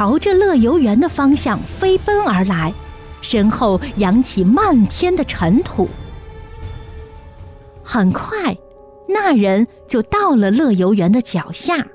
朝着乐游原的方向飞奔而来，身后扬起漫天的尘土。很快，那人就到了乐游原的脚下。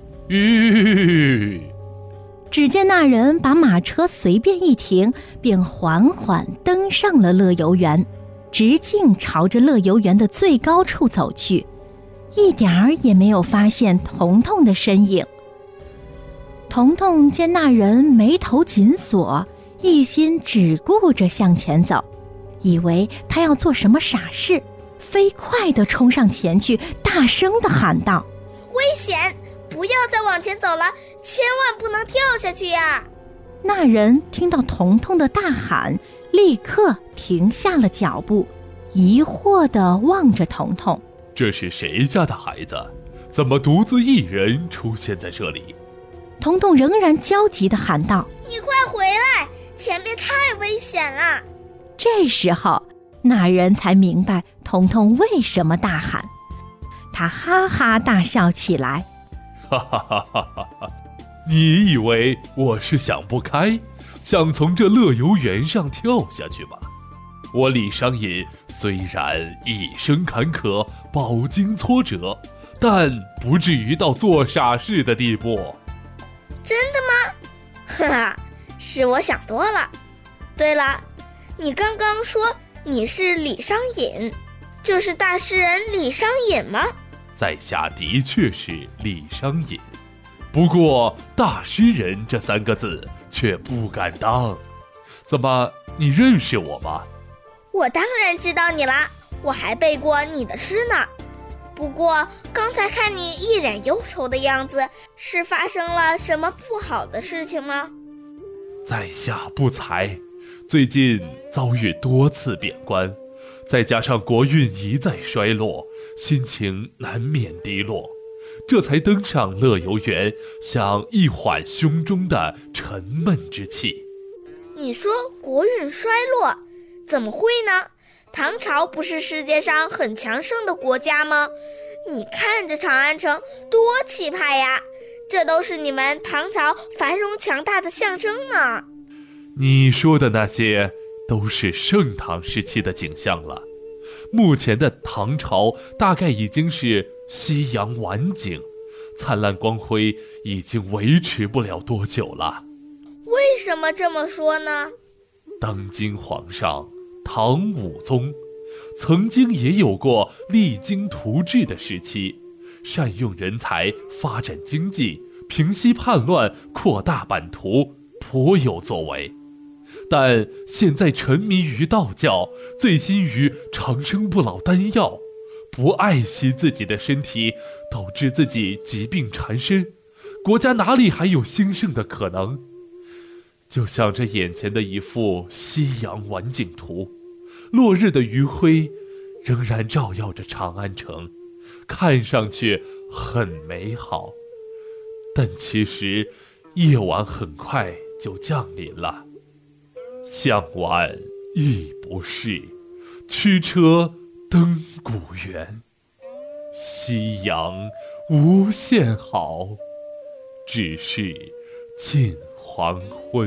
只见那人把马车随便一停，便缓缓登上了乐游原，直径朝着乐游原的最高处走去，一点儿也没有发现彤彤的身影。彤彤见那人眉头紧锁，一心只顾着向前走，以为他要做什么傻事，飞快地冲上前去，大声地喊道： 危险！不要再往前走了，千万不能跳下去呀！ 那人听到彤彤的大喊，立刻停下了脚步，疑惑地望着彤彤。 这是谁家的孩子？怎么独自一人出现在这里？ 彤彤仍然焦急地喊道： 你快回来，前面太危险了！ 这时候，那人才明白彤彤为什么大喊，他哈哈大笑起来。 哈哈哈哈哈！你以为我是想不开，想从这乐游原上跳下去吗？我李商隐虽然一生坎坷，饱经挫折，但不至于到做傻事的地步。 真的吗？哈哈，是我想多了。对了，你刚刚说你是李商隐，就是大诗人李商隐吗？ 在下的确是李商隐，不过大诗人这3个字却不敢当。怎么，你认识我吗？ 我当然知道你啦，我还背过你的诗呢。不过刚才看你一脸忧愁的样子，是发生了什么不好的事情吗？ 在下不才，最近遭遇多次贬官，再加上国运一再衰落，心情难免低落，这才登上乐游原，想一缓胸中的沉闷之气。 你说国运衰落，怎么会呢？唐朝不是世界上很强盛的国家吗？你看这长安城多气派呀，这都是你们唐朝繁荣强大的象征呢。 你说的那些都是盛唐时期的景象了，目前的唐朝大概已经是夕阳晚景，灿烂光辉已经维持不了多久了。 为什么这么说呢？ 当今皇上唐武宗曾经也有过励精图治的时期，善用人才，发展经济，平息叛乱，扩大版图，颇有作为。但现在沉迷于道教，醉心于长生不老丹药，不爱惜自己的身体，导致自己疾病缠身，国家哪里还有兴盛的可能？就像这眼前的一幅夕阳晚景图，落日的余晖仍然照耀着长安城，看上去很美好，但其实夜晚很快就降临了。向晚意不适，驱车登古原。夕阳无限好，只是近黄昏。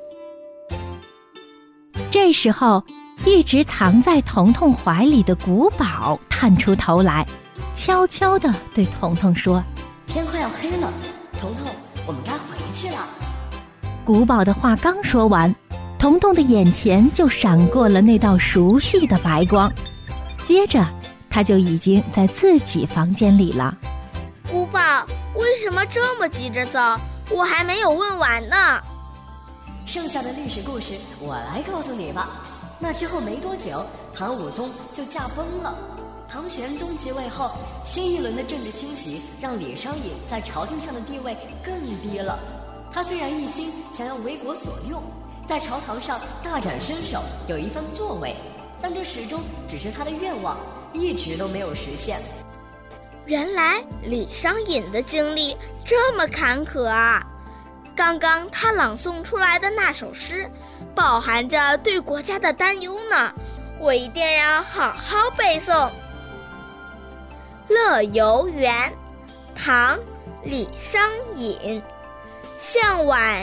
这时候，一直藏在彤彤怀里的古堡探出头来，悄悄地对彤彤说： 天快要黑了，彤彤，我们该回去了。 古堡的话刚说完，彤彤的眼前就闪过了那道熟悉的白光，接着他就已经在自己房间里了。 古堡，为什么这么急着走？我还没有问完呢。 剩下的历史故事我来告诉你吧。那之后没多久，唐武宗就驾崩了。唐玄宗即位后，新一轮的政治清洗让李商隐在朝廷上的地位更低了。他虽然一心想要为国所用，在朝堂上大展身手，有一番作为，但这始终只是他的愿望，一直都没有实现。 原来李商隐的经历这么坎坷啊！刚刚他朗诵出来的那首诗，饱含着对国家的担忧呢，我一定要好好背诵。乐游原，唐·李商隐。向晚